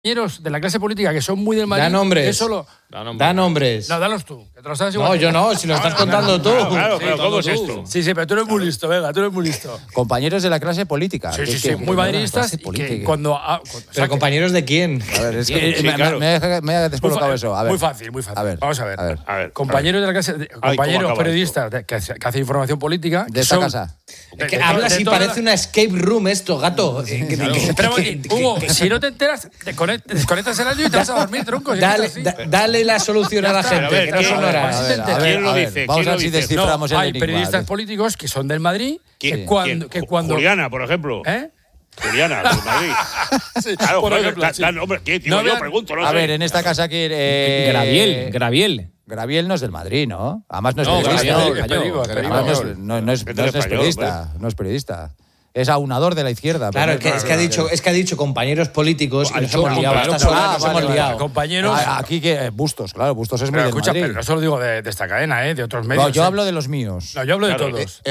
compañeros de la clase política que son muy del Madrid. Da nombres. Eso lo... Da nombres. No, dalos tú. Que te lo sabes igual. No, yo no, si lo estás contando tú. Claro, pero ¿cómo es esto? Sí, pero tú eres muy listo, venga, tú eres muy listo. Compañeros de la clase política. Sí, muy madridistas. Y que cuando, ¿Pero compañeros de quién? A ver, es que me ha descolocado eso. A ver. Muy fácil, muy fácil. A ver, vamos a ver. A ver, compañeros de la clase, compañeros periodistas que hacen información política. De esta casa. Es que hablas y parece una escape room esto, gato. Espera un momentín, Hugo, si no te enteras, desconectas el audio y te vas a dormir, tronco. Dale la solución a la gente, ver, que no sonará. ¿Quién lo dice? Vamos a ver si desciframos el Hay enigma. periodistas políticos que son del Madrid. ¿Quién? Que cuando Juliana, por ejemplo. Juliana, del Madrid. Claro, por ejemplo, sí. hombre, ¿qué? Tío, yo pregunto, no sé. A ver, en esta casa aquí... Graviel no es del Madrid, ¿no? Además no es periodista. No es periodista. No es periodista. Es aunador de la izquierda. Claro, es que ha dicho compañeros políticos y nos hemos liado. Compañeros. Aquí que Bustos, claro, Bustos es muy del Madrid. Pero no solo digo de esta cadena, de otros medios. No, yo hablo de los míos. No, yo hablo de todos.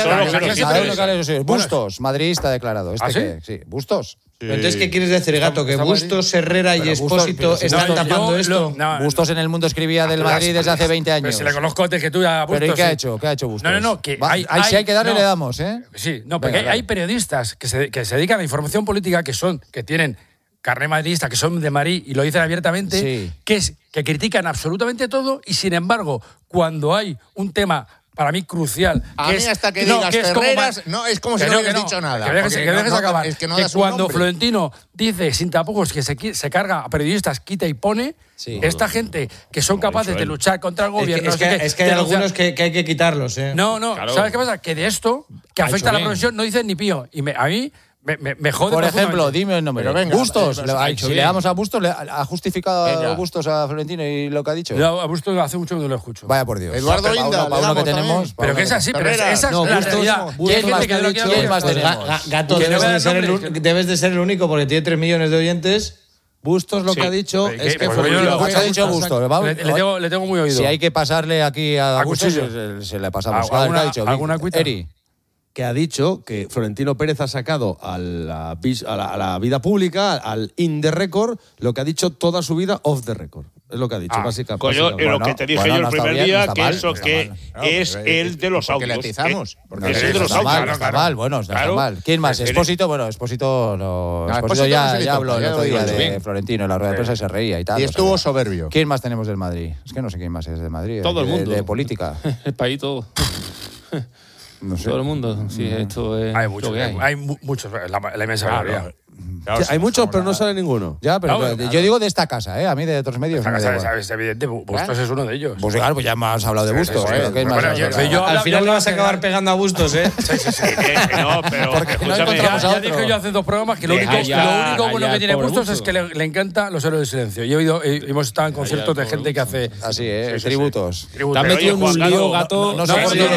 Bustos, madridista declarado. Sí, Bustos. Pero entonces, ¿qué quieres decir, gato? ¿Que Bustos, Herrera y Expósito están tapando esto? Bustos en El Mundo escribía del Madrid desde hace 20 años. Pero si le conozco antes que tú a Bustos. ¿Pero y qué ha hecho? ¿Qué ha hecho Bustos? No, que si hay que darle, le damos, ¿eh? Sí, no, porque hay periodistas que se dedican a la información política que tienen carné madridista, que son de Madrid y lo dicen abiertamente, que critican absolutamente todo y, sin embargo, cuando hay un tema para mí crucial. A mí hasta que digas Ferreras, no, es como si no hubieras dicho nada. Que dejes acabar. Es que cuando Florentino dice sin tapujos que se carga a periodistas, quita y pone, esta gente que son capaces de luchar contra el gobierno... Es que hay algunos que hay que quitarlos, ¿eh? No, claro. ¿Sabes qué pasa? Que de esto, que afecta a la profesión, no dicen ni pío. Y a mí... Me jode. Por ejemplo, dime el nombre. Venga, Bustos. Si le damos a Bustos, ¿ha justificado a Bustos a Florentino y lo que ha dicho? Yo a Bustos hace mucho que no lo escucho. Vaya por Dios. Eduardo Inda, para uno que tenemos. Pero que es así, pero esa es la realidad. ¿Quién más tenemos? Gato, debes de ser el único porque tiene 3 millones de oyentes. Bustos lo que ha dicho es que Florentino ha dicho Bustos. Le tengo muy oído. Si hay que pasarle aquí a Bustos, se le pasamos. ¿Alguna cuita? Eri. Que ha dicho que Florentino Pérez ha sacado a la vida pública, al in the record, lo que ha dicho toda su vida off the record. Es lo que ha dicho, básicamente. Coño, lo que te dije yo el primer día, que eso que es el de los audios. Porque le atizamos. Es el de los audios. No está mal, bueno, no está mal. ¿Quién más? Expósito, bueno, Expósito no. Expósito ya habló el otro día de Florentino en la rueda de prensa y se reía y tal. Y estuvo soberbio. ¿Quién más tenemos del Madrid? Es que no sé quién más es de Madrid. Todo el mundo. De política. El país todo. No sé. Todo el mundo. Sí, esto es hay muchos. Hay muchos, la inmensa mayoría. Claro, hay muchos, pero no sale ninguno. Ya, pero yo digo de esta casa, a mí de otros medios. Esta casa es evidente, Bustos es uno de ellos. Pues claro, pues ya hemos hablado de Bustos. Al final le vas a acabar pegando a Bustos, ¿eh? Sí. No, pero ya dije yo hace 2 programas que lo único bueno que tiene Bustos es que le encanta los héroes del silencio. Yo hemos estado en conciertos de gente que hace... Así, tributos. Te has metido en un lío, gato. No,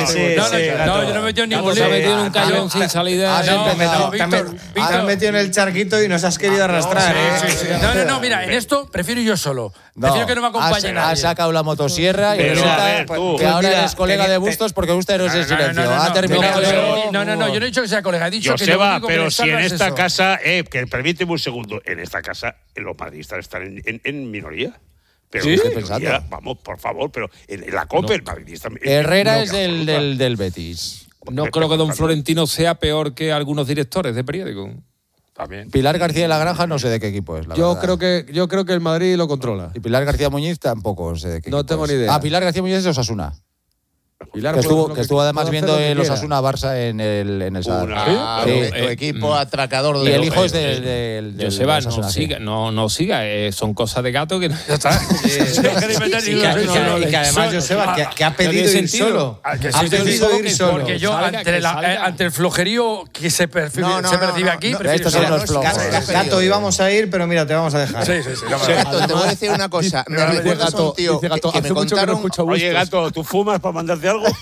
yo no me he metido en ningún lío. Te has metido en un callón sin salida. Te has metido en el charquito y nos has querido arrastrar, ¿eh? No, mira, en esto prefiero yo solo. Prefiero que no me acompañe nadie. Ha sacado la motosierra y resulta que ahora eres colega de Bustos porque usted no es el silencio. Ha terminado. No, yo no he dicho que sea colega. He dicho que Joseba, pero si en esta casa, que permíteme un segundo, en esta casa los madridistas están en minoría. Pero vamos, por favor, pero en la COPE el madridista... Herrera es del Betis. No creo que don Florentino sea peor que algunos directores de periódico. También. Pilar García de la Granja no sé de qué equipo es, yo creo que el Madrid lo controla. Y Pilar García Muñiz tampoco sé de qué equipo No tengo ni idea. Pilar García Muñiz es de Osasuna. Pilar, que estuvo además viendo los Osasuna-Barça en el Sadar. Tu equipo atracador de... Y el hijo es del Joseba, no siga, son cosas de gato que no... Ya está. Y que además, Joseba, que ha pedido ir solo. Ha pedido ir solo. Porque yo, ante el flojerío que se percibe aquí... Estos son los flojos. Gato, íbamos a ir, pero mira, te vamos a dejar. Sí. Gato, te voy a decir una cosa. Me recuerdas a un tío que me contaron... Oye, Gato, ¿tú fumas para mandarte algo?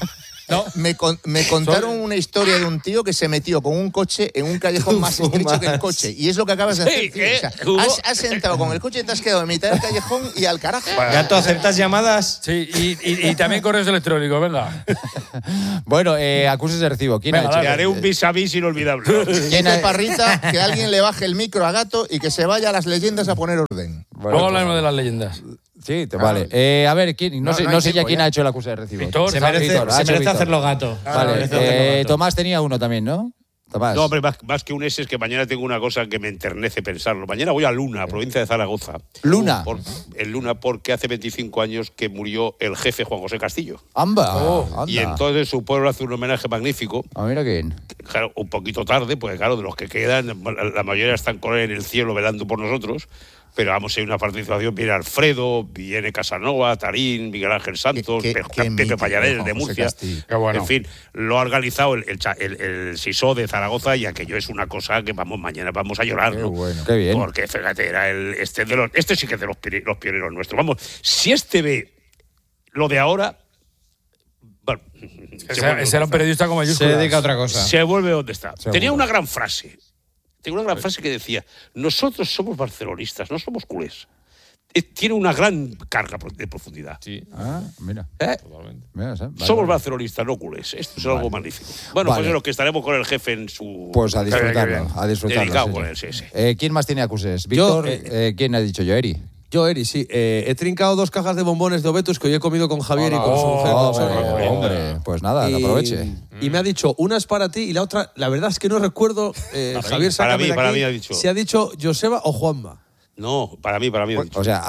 Me contaron una historia de un tío que se metió con un coche en un callejón más estrecho que el coche. Y es lo que acabas de hacer, tío. O sea, has entrado con el coche y te has quedado en mitad del callejón y al carajo. Gato, ¿aceptas llamadas? Sí, y también correos electrónicos, venga. Bueno, acuses de recibo. ¿Quién ha hecho? Te haré un vis-a-vis inolvidable. Dice Parrita que alguien le baje el micro a Gato y que se vaya a las leyendas a poner orden. Bueno, luego hablaremos de las leyendas. Sí, vale. A ver, ¿quién? No sé ya quién ha hecho el acuse de recibo. Víctor, Se merece hacerlo Gato. Vale. Tomás tenía uno también, ¿no? Tomás. No, hombre, más que un ese es que mañana tengo una cosa que me enternece pensarlo. Mañana voy a Luna, provincia de Zaragoza. ¿Luna? En Luna, porque hace 25 años que murió el jefe Juan José Castillo. ¡Amba! Y entonces su pueblo hace un homenaje magnífico. Mira quién. Claro, un poquito tarde, porque claro, de los que quedan, la mayoría están con él en el cielo velando por nosotros. Pero vamos, hay una participación, viene Alfredo, viene Casanova, Tarín, Miguel Ángel Santos, Pepe Pallares de Murcia. Bueno. En fin, lo ha organizado el SISO de Zaragoza y aquello es una cosa que mañana vamos a llorar, ¿no? Bueno. Qué bien. Porque, fíjate, era este sí que es de los pioneros nuestros. Vamos, si este ve lo de ahora... Bueno, ese era un periodista con mayúsculas. Se dedica a otra cosa. Se vuelve donde está. Seguro. Tenía una gran frase. Tengo una gran frase que decía: nosotros somos barcelonistas, no somos culés. Tiene una gran carga de profundidad. Sí. Mira. Totalmente. Mira, Somos barcelonistas, no culés. Esto es algo magnífico. Bueno, pues es lo que estaremos con el jefe en su... Pues a disfrutarlo. Dedicado con él, sí. ¿Quién más tiene acuses? Víctor, ¿quién ha dicho yo? Eri. Yo, Eri, sí. He trincado 2 cajas de bombones de Obetus que hoy he comido con Javier y con su mujer. Hombre, pues nada, que aproveche. Y me ha dicho, una es para ti y la otra, la verdad es que no recuerdo, Javier, sácame de aquí, para mí ha dicho. si ha dicho Joseba o Juanma. No, para mí ha dicho. O sea,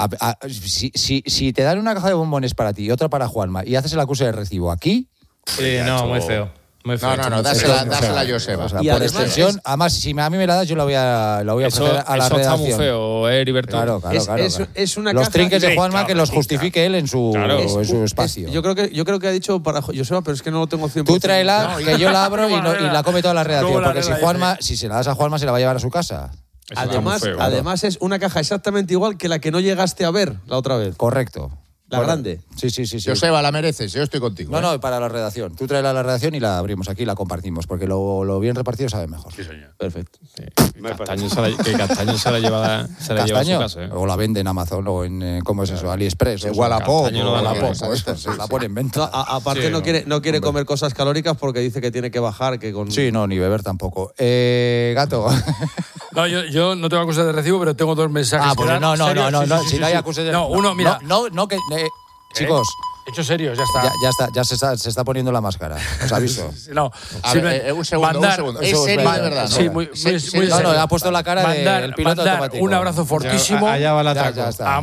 si te dan una caja de bombones para ti y otra para Juanma y haces el acuse de recibo aquí... No, muy feo. No, dásela a Joseba. O sea, Y por además extensión, además, si a mí me la das, yo la voy a ofrecer a la eso redacción. está muy feo, Heriberto. Claro. Es una Los caja... trinques de Juanma que los sí, justifique él en su espacio. Yo creo que ha dicho para Joseba, pero es que no lo tengo 100%. Tú tráela, que yo la abro y la come toda la redacción. Porque si se la das a Juanma, se la va a llevar a su casa. Además es una caja exactamente igual que la que no llegaste a ver la otra vez. Correcto. La grande. Sí. Joseba, la mereces, yo estoy contigo. No, para la redacción. Tú tráela a la redacción y la abrimos aquí y la compartimos, porque lo bien repartido sabe mejor. Sí, señor. Perfecto. Castaño se la lleva a su casa. O la vende en Amazon o en, ¿cómo es eso? AliExpress. En Wallapop. Castaño no da la pop. Se la pone en venta. Aparte no quiere comer cosas calóricas porque dice que tiene que bajar. Sí, no, ni beber tampoco. Gato. No, yo no tengo acuses de recibo, pero tengo 2 mensajes. Pues no. Si no hay acuses de... No, uno, mira. No, que... Chicos... Hecho serio, ya está. Ya está, ya se está poniendo la máscara. ¿Os ha visto? No, un segundo. Es serio, de verdad. Sí, muy No, ha puesto la cara del piloto automático. Un abrazo fortísimo. Allá va la Ya taco. está.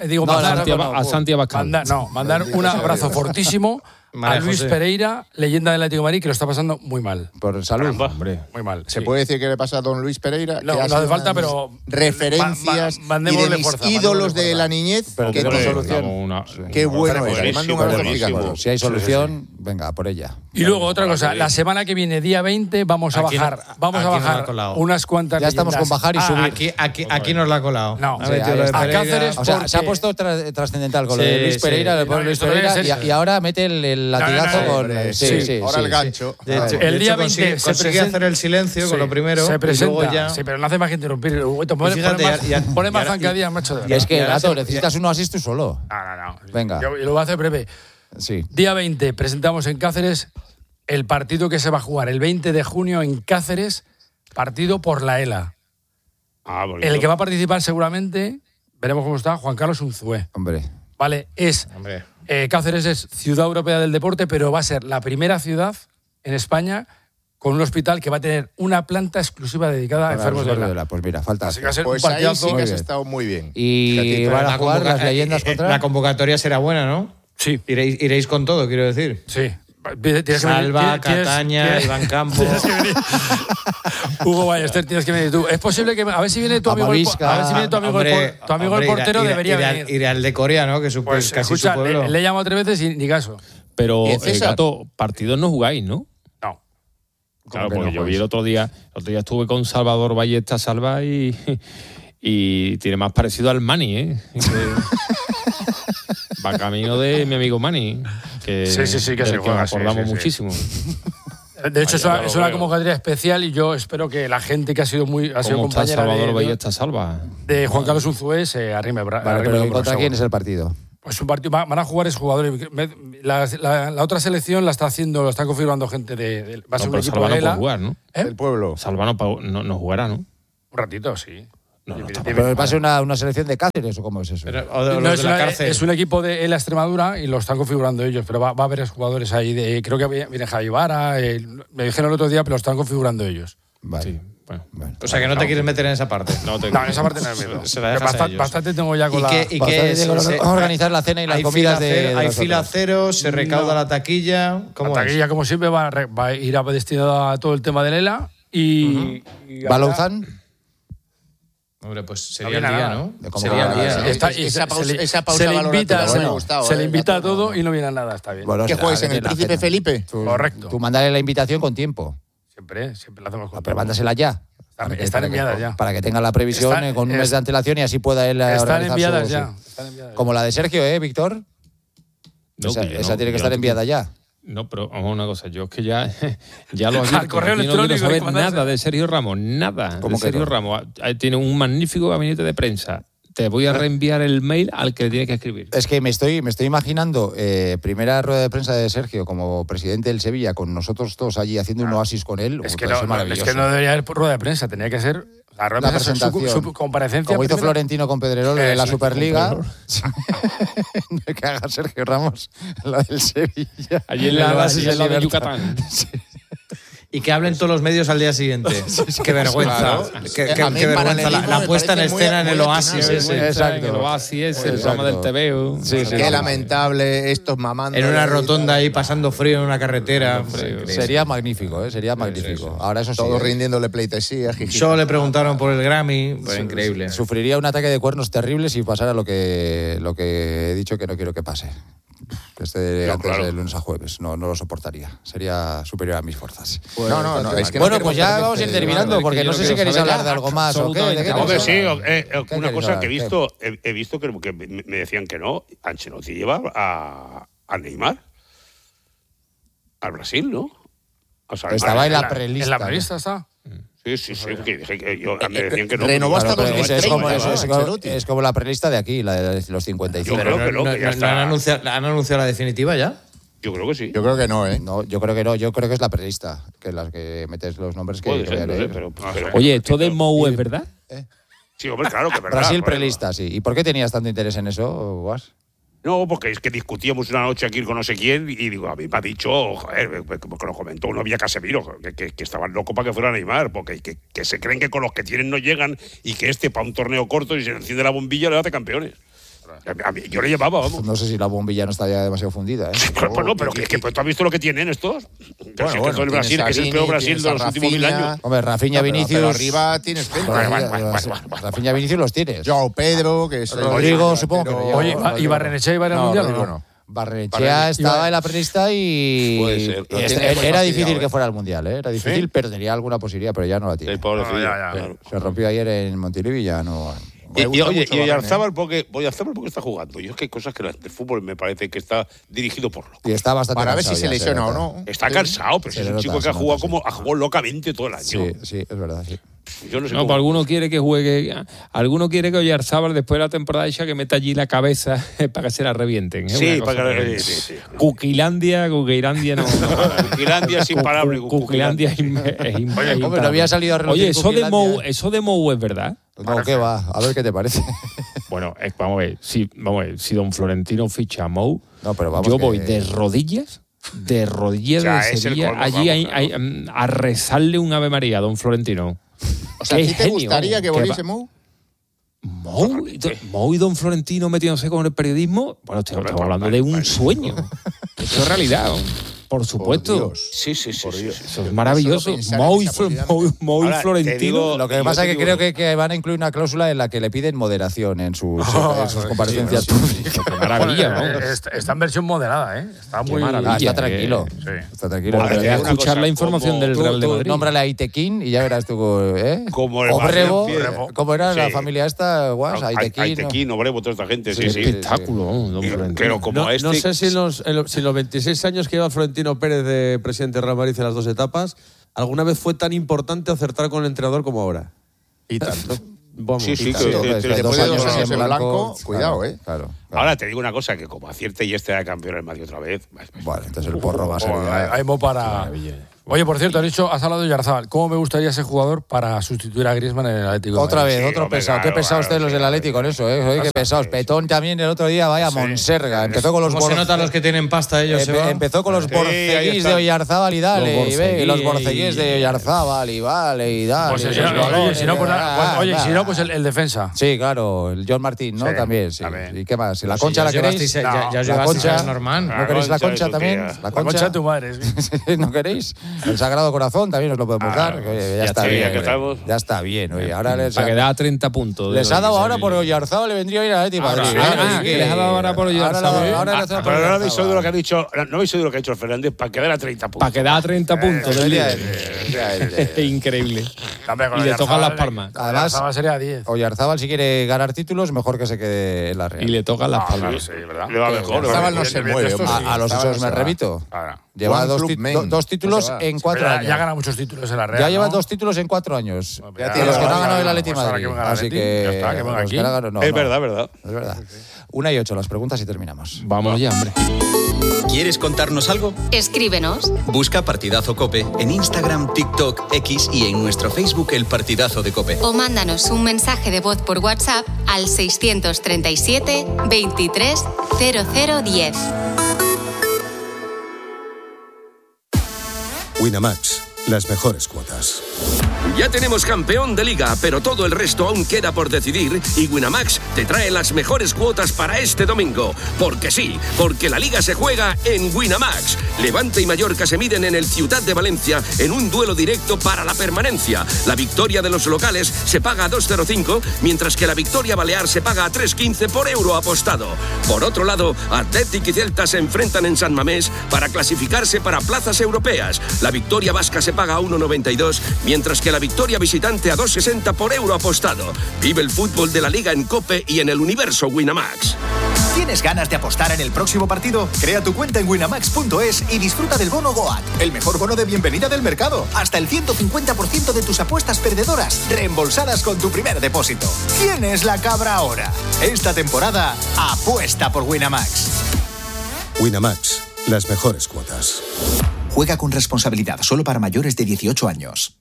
A Santi Abascal. Mandar un abrazo fortísimo a Luis Pereira, leyenda del Atlético de Madrid, que lo está pasando muy mal. Por salud. Hombre. Muy mal. ¿Se puede decir que le pasa a don Luis Pereira? No hace falta, pero... Referencias y de mis ídolos de la niñez. Pero que tenemos tiene. solución. Qué bueno era. Le mando un abrazo gigante. Si hay solución, venga, por ella. Y luego otra cosa, la semana que viene, día 20, vamos a bajar unas cuantas Ya estamos con bajar y subir. Aquí nos la ha colado. No, a Cáceres. O sea, se ha puesto trascendental con lo de Luis Pereira, le pone Luis Pereira y ahora mete el latigazo con... Sí, ahora el gancho. El día 20 consigue hacer el silencio con lo primero. Se presenta. Y luego ya... Sí, pero no hace más que interrumpir. Pone más zancadillas, macho. Y es que, Gato, necesitas uno así tú solo. No. Venga. Yo lo voy a hacer breve. Sí. Día 20 presentamos en Cáceres el partido que se va a jugar el 20 de junio en Cáceres, partido por la ELA. El que va a participar seguramente, veremos cómo está, Juan Carlos Unzué. Hombre. Vale, Cáceres es ciudad europea del deporte, pero va a ser la primera ciudad en España con un hospital que va a tener una planta exclusiva dedicada a enfermos de ELA. Pues mira, falta. Así que va a ser Pues un ahí partidazo. sí que has estado muy bien. Y van a jugar las leyendas contra... La convocatoria será buena, ¿no? Sí. Iréis con todo, quiero decir. Sí. Tienes Salva, Cataña, Iván Campos. Hugo Ballester, tienes que venir tú. Es posible que a ver si viene tu amigo el portero, debería venir. Iré al de Corea, ¿no? Que Pues casi escucha, su pueblo. le he llamado 3 veces y ni caso. Pero, César? Gato, partidos no jugáis, ¿no? No. Claro, que porque no yo vi jugáis? el otro día estuve con Salvador Ballesta Salva y tiene más parecido al Mani, ¿eh? Va camino de mi amigo Mani, que que se juega, nos acordamos muchísimo. De hecho, es una convocatoria especial y yo espero que la gente que ha sido compañera Salvador Ballesta Salva? De Juan Carlos Unzué se arrime. Pero ¿contra quién es el partido? Pues un partido, van a jugar exjugadores. La otra selección la está configurando gente va a ser un equipo Salva de no puede jugar, ¿no? El pueblo. Salva no jugará, ¿no? Un ratito, sí. Pero va a ser una selección de Cáceres, ¿o cómo es eso? Es un equipo de la Extremadura y lo están configurando ellos, pero va a haber jugadores ahí. Creo que viene Javi Vara, me dijeron el otro día, pero lo están configurando ellos. Vale. Sí. Bueno. O sea, que no te quieres meter en esa parte. No, en esa parte no es miedo. Bastante tengo ya con organizar la cena y las comidas hay fila cero, se recauda la taquilla. La taquilla, como siempre, va a ir destinada a todo el tema de Lela y ¿Va Louzán? Hombre, pues sería el día, ¿no? Sería el día. Esa pausa se le invita a todo y no viene a nada, está bien. ¿Qué juegues en el Príncipe Felipe? Correcto. Tú mandarle la invitación con tiempo. Siempre la hacemos con tiempo. Pero mándasela ya. Están enviadas ya. Para que tenga la previsión con un mes de antelación y así pueda él Están enviadas ya. Como la de Sergio, Víctor? Esa tiene que estar enviada ya. No, pero vamos a una cosa, yo es que ya lo he al correo electrónico no quiero saber nada de Sergio Ramos, nada de Sergio Ramos. Tiene un magnífico gabinete de prensa. Te voy a reenviar el mail al que le tiene que escribir. Es que me estoy imaginando primera rueda de prensa de Sergio como presidente del Sevilla, con nosotros todos allí haciendo un oasis con él. Es que no debería haber rueda de prensa, tenía que ser la rueda de presentación, su comparecencia. Como hizo Florentino con Pedrerol en la Superliga. Que haga Sergio Ramos la del Sevilla. Allí en la base de Yucatán. Y que hablen todos los medios al día siguiente. Qué vergüenza. Qué vergüenza. La puesta en escena en el Oasis ese. Exacto. El Oasis ese, el programa del TVO. Qué lamentable, estos mamando. En una rotonda ahí pasando frío en una carretera. Sería magnífico, sería magnífico. Ahora eso sí. Todos rindiéndole pleitesía. Solo le preguntaron por el Grammy. Increíble. Sufriría un ataque de cuernos terrible si pasara lo que he dicho que no quiero que pase. Que esté antes de lunes a jueves. No lo soportaría. Sería superior a mis fuerzas. No. Es que bueno, pues ya vamos a ir terminando, porque no sé si queréis hablar de algo más o qué. Hombre, sí, una cosa que he visto que me decían que no. Ancelotti lleva a Neymar al Brasil, ¿no? O sea, estaba en la prelista. ¿En la prelista está? Sí, que dije que me decían que no. Renovó hasta 2030. Es como la prelista de aquí, la de los 55. Yo creo que no, que ya está. ¿Han anunciado la definitiva ya? Yo creo que sí. Yo creo que no, ¿eh? No, yo creo que no. Yo creo que es la prelista, que las que metes los nombres que Puede ser, voy a leer. pero oye, ¿esto de Mou es verdad? Sí, hombre, claro que es verdad. Brasil prelista, sí. ¿Y por qué tenías tanto interés en eso, Guas? No, porque es que discutíamos una noche aquí con no sé quién y digo, a mí me ha dicho, joder, porque lo comentó uno vía Casemiro, que estaban locos para que fuera Neymar, porque que se creen que con los que tienen no llegan y que para un torneo corto y se enciende la bombilla le hace campeones. A mí, yo le llevaba, vamos. No sé si la bombilla no está ya demasiado fundida, ¿eh? Pues no, pero que tú has visto lo que tienen estos. Bueno, el Brasil, que es el peor Brasil de los últimos 1000 años. Hombre, Rafinha, Vinicius. Pero arriba tienes gente. Rafinha, Vinicius los tienes. Joao Pedro, que es Rodrigo, supongo que no. Oye, ¿y Barrenechea iba al Mundial o no? Barrenechea estaba en la prelista y era difícil que fuera al Mundial, ¿eh? Era difícil, pero tenía alguna posibilidad, pero ya no la tiene. Se rompió ayer en Montilivi y ya no. Y Oyarzábal porque está jugando. Yo es que hay cosas que el fútbol me parece que está dirigido por loco. Y está bastante para ver si se lesiona o no. Está cansado, pero es un chico que ha jugado locamente todo el año. Sí, es verdad, sí. Yo no sé pero alguno quiere que juegue, alguno quiere que Oyarzábal después de la temporada hecha que meta allí la cabeza para que se la revienten. Sí, para que Cuquilandia no. Cuquilandia es imparable. Cuquilandia es imparable. Hombre, no había salido a relucir. Oye, eso de Mou es verdad. No, ¿qué va? A ver qué te parece. Bueno, vamos a ver, si don Florentino ficha a Mou, yo voy de rodillas de Sevilla allí a rezarle un Ave María a don Florentino. O sea, ¿a ti te gustaría que volviese Mou? Mou y don Florentino metiéndose con el periodismo. Bueno, estamos hablando de un sueño. Esto es realidad. Por supuesto. Sí. Eso es maravilloso. Muy Florentino. Lo que pasa es que creo que van a incluir una cláusula en la que le piden moderación en sus comparecencias públicas. Qué maravilla, ¿no? Está en versión moderada, ¿eh? Está muy maravilla. Está tranquilo. Está tranquilo. Volveré a escuchar la información del Real de Madrid. Nómbrale a Itequín y ya verás tú, Como el Obrebo, ¿cómo era la familia esta? Guas, Itequín, Obrebo, toda esta gente. Sí. Espectáculo. Pero como no sé si los 26 años que lleva Florentino Pérez de presidente de Real Madrid en las 2 etapas, alguna vez fue tan importante acertar con el entrenador como ahora. Y tanto. Vamos, sí, después de 2 años en blanco, cuidado, Claro. Ahora te digo una cosa, que como acierte y de campeón del Madrid otra vez. Bueno, entonces el porro va a ser. Hay para. Oye, por cierto, has hablado de Oyarzábal. ¿Cómo me gustaría ese jugador para sustituir a Griezmann en el Atlético? Otra vez, otro pesado. Qué pesado ustedes los del Atlético con eso, ¿eh? Oye, qué pesados. Petón también el otro día, vaya Monserga. Empezó con los ¿Cómo se notan los que tienen pasta ellos? Empezó con los borceguís de Oyarzábal y dale. Y los borceguís de Oyarzábal y vale y dale. Pues si no, pues el defensa. Sí, claro, el John Martín, ¿no? También, sí. ¿Y qué más? ¿La Concha la queréis? La Concha normal. ¿No queréis la Concha también? La Concha de tu madre. ¿No queréis? El Sagrado Corazón también os lo podemos dar. Oye, ya está bien. Ya está bien. Oye, ahora para que da 30 puntos. Les ha dado ahora por Oyarzábal, le vendría a ir a Atlético Madrid. Les ha dado ahora por Oyarzábal. Pero no habéis oído lo que ha dicho, el Fernández, para que da 30 puntos. Para que da 30 puntos. Es increíble. Y le tocan las palmas. Además, sería 10. Oyarzábal, si quiere ganar títulos, mejor que se quede en la Real. Y le tocan las palmas. Sí, ¿verdad? Le va mejor. Oyarzábal no se mueve. A los hechos me remito. Lleva 2 títulos en 4 años. Ya gana muchos títulos en la Real. Ya lleva 2 títulos en 4 años. Los que no ha ganado el Atlético de Madrid. Así que. Es verdad. Es verdad. 1:08 las preguntas y terminamos. Vamos ya, hombre. ¿Quieres contarnos algo? Escríbenos. Busca Partidazo COPE en Instagram, TikTok, X y en nuestro Facebook El Partidazo de COPE. O mándanos un mensaje de voz por WhatsApp al 637 23 0010. Winamax, las mejores cuotas. Ya tenemos campeón de liga, pero todo el resto aún queda por decidir y Winamax te trae las mejores cuotas para este domingo. Porque sí, porque la liga se juega en Winamax. Levante y Mallorca se miden en el Ciutat de Valencia en un duelo directo para la permanencia. La victoria de los locales se paga a 2,05, mientras que la victoria balear se paga a 3,15 por euro apostado. Por otro lado, Athletic y Celta se enfrentan en San Mamés para clasificarse para plazas europeas. La victoria vasca se paga a 1,92, mientras que la victoria visitante a 2,60 por euro apostado. Vive el fútbol de la Liga en COPE y en el universo Winamax. ¿Tienes ganas de apostar en el próximo partido? Crea tu cuenta en winamax.es y disfruta del bono GOAT, el mejor bono de bienvenida del mercado. Hasta el 150% de tus apuestas perdedoras reembolsadas con tu primer depósito. ¿Quién es la cabra ahora? Esta temporada, apuesta por Winamax. Winamax, las mejores cuotas. Juega con responsabilidad, solo para mayores de 18 años.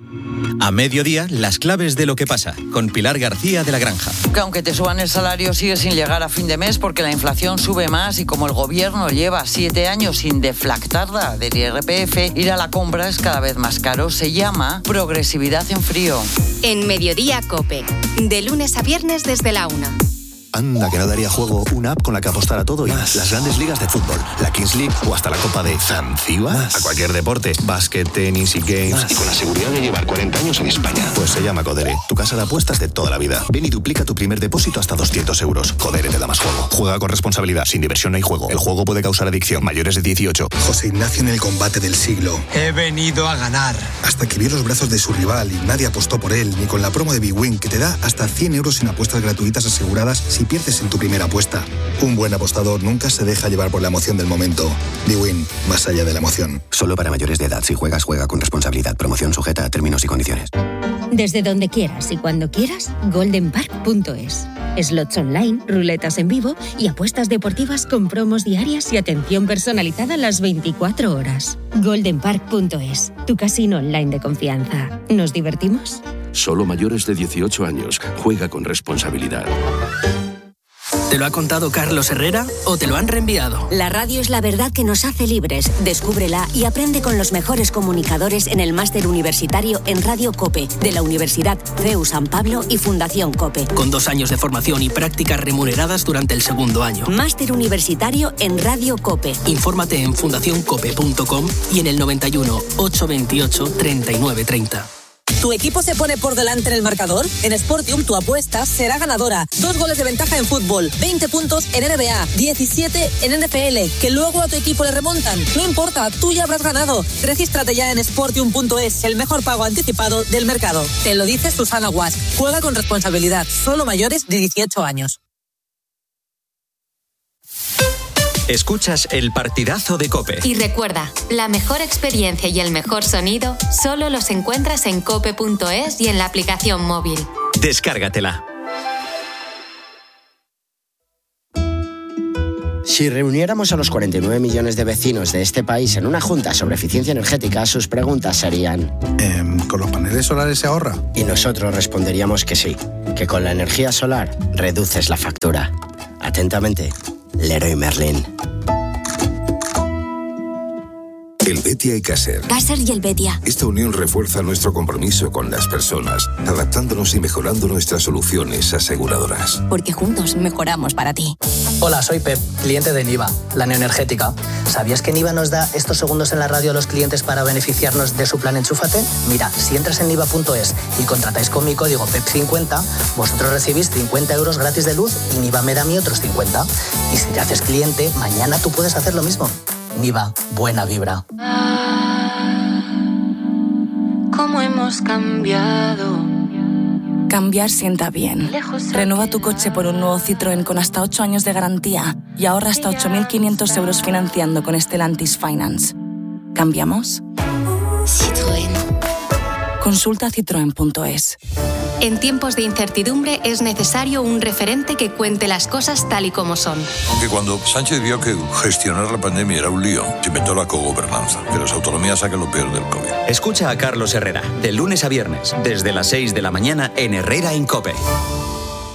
A mediodía, las claves de lo que pasa, con Pilar García de La Granja. Que aunque te suban el salario, sigues sin llegar a fin de mes porque la inflación sube más y como el gobierno lleva 7 años sin deflactarla del IRPF, ir a la compra es cada vez más caro. Se llama progresividad en frío. En Mediodía COPE, de lunes a viernes desde la 1. Anda, que no daría juego una app con la que apostar a todo y más. Las grandes ligas de fútbol, la Kings League o hasta la Copa de Zanzíbar. A cualquier deporte, básquet, tenis y games. Y con la seguridad de llevar 40 años en España. Pues se llama Codere, tu casa de apuestas de toda la vida. Ven y duplica tu primer depósito hasta 200 euros. Codere te da más juego. Juega con responsabilidad, sin diversión no hay juego. El juego puede causar adicción. Mayores de 18. José Ignacio en el combate del siglo. He venido a ganar. Hasta que vio los brazos de su rival y nadie apostó por él, ni con la promo de Big Win, que te da hasta 100 euros en apuestas gratuitas aseguradas si pierdes en tu primera apuesta. Un buen apostador nunca se deja llevar por la emoción del momento. Big Win, más allá de la emoción. Solo para mayores de edad. Si juegas, juega con responsabilidad. Promoción sujeta a términos y condiciones. Desde donde quieras y cuando quieras, goldenpark.es. Slots online, ruletas en vivo y apuestas deportivas con promos diarias y atención personalizada las 24 horas. goldenpark.es, tu casino online de confianza. ¿Nos divertimos? Solo mayores de 18 años. Juega con responsabilidad. ¿Te lo ha contado Carlos Herrera o te lo han reenviado? La radio es la verdad que nos hace libres. Descúbrela y aprende con los mejores comunicadores en el máster universitario en Radio COPE de la Universidad CEU San Pablo y Fundación COPE. Con 2 años de formación y prácticas remuneradas durante el segundo año. Máster universitario en Radio COPE. Infórmate en fundacioncope.com y en el 91 828 3930. ¿Tu equipo se pone por delante en el marcador? En Sportium tu apuesta será ganadora. 2 goles de ventaja en fútbol, 20 puntos en NBA, 17 en NFL, que luego a tu equipo le remontan. No importa, tú ya habrás ganado. Regístrate ya en Sportium.es, el mejor pago anticipado del mercado. Te lo dice Susana Guas. Juega con responsabilidad, solo mayores de 18 años. Escuchas el partidazo de COPE. Y recuerda, la mejor experiencia y el mejor sonido solo los encuentras en cope.es y en la aplicación móvil. Descárgatela. Si reuniéramos a los 49 millones de vecinos de este país en una junta sobre eficiencia energética, sus preguntas serían... ¿Con los paneles solares se ahorra? Y nosotros responderíamos que sí, que con la energía solar reduces la factura. Atentamente, Leroy Merlin. Helvetia y Caser. Caser y Helvetia. Esta unión refuerza nuestro compromiso con las personas, adaptándonos y mejorando nuestras soluciones aseguradoras. Porque juntos mejoramos para ti. Hola, soy Pep, cliente de Niva, la neoenergética. ¿Sabías que Niva nos da estos segundos en la radio a los clientes para beneficiarnos de su plan Enchúfate? Mira, si entras en niva.es y contratáis con mi código PEP50, vosotros recibís 50 euros gratis de luz y Niva me da a mí otros 50. Y si te haces cliente, mañana tú puedes hacer lo mismo. Niva, buena vibra. ¿Cómo hemos cambiado? Cambiar sienta bien. Renueva tu coche por un nuevo Citroën con hasta 8 años de garantía y ahorra hasta 8.500 euros financiando con Stellantis Finance. ¿Cambiamos? Citroën. Consulta citroen.es. En tiempos de incertidumbre es necesario un referente que cuente las cosas tal y como son. Aunque cuando Sánchez vio que gestionar la pandemia era un lío, se inventó la cogobernanza, que las autonomías saquen lo peor del COVID. Escucha a Carlos Herrera, de lunes a viernes, desde las 6 de la mañana en Herrera en COPE.